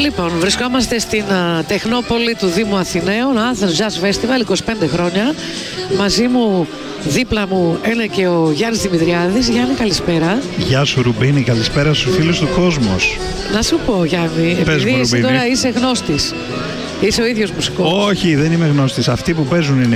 Λοιπόν, βρισκόμαστε στην Τεχνόπολη του Δήμου Αθηναίων, Athens Jazz Festival, 25 χρόνια. Μαζί μου, δίπλα μου, είναι και ο Γιάννης Δημητριάδης. Γιάννη, καλησπέρα. Γεια σου Ρουμπίνη, καλησπέρα στους φίλους του κόσμου. Να σου πω, Γιάννη, επειδή εσύ τώρα είσαι γνώστης, είσαι ο ίδιος μουσικός. Όχι, δεν είμαι γνώστης. Αυτοί που παίζουν είναι